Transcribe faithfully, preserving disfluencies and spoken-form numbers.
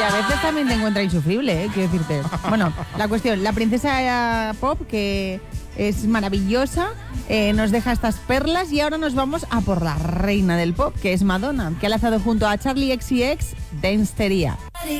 Y a veces también te encuentra insufrible, ¿eh? Quiero decirte. Bueno, la cuestión, la princesa pop, que es maravillosa, eh, nos deja estas perlas y ahora nos vamos a por la reina del pop, que es Madonna, que ha lanzado junto a Charli X C X Dance Teria.